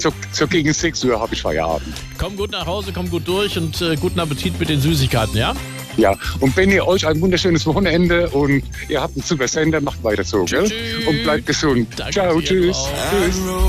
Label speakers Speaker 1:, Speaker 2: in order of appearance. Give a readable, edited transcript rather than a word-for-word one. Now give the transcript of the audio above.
Speaker 1: so gegen 6 Uhr habe ich Feierabend.
Speaker 2: Komm gut nach Hause, komm gut durch und guten Appetit mit den Süßigkeiten, ja?
Speaker 1: Ja, und wenn ihr euch ein wunderschönes Wochenende und ihr habt einen super Sender, macht weiter so, gell?
Speaker 2: Tschüss.
Speaker 1: Und bleibt gesund.
Speaker 2: Danke
Speaker 1: Ciao,
Speaker 2: dir
Speaker 1: tschüss.
Speaker 2: auch.
Speaker 1: Tschüss.